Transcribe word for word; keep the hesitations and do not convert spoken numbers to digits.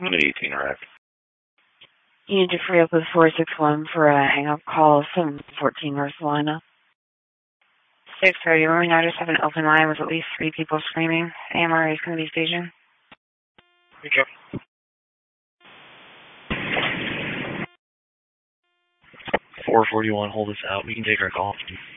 Unit eighteen arrived. You need to free up with four six one for a hang-up call, seven fourteen North Salina. six thirty, we now just have an open line with at least three people screaming. A M R A is going to be stationed. Okay. four forty-one, hold us out. We can take our call.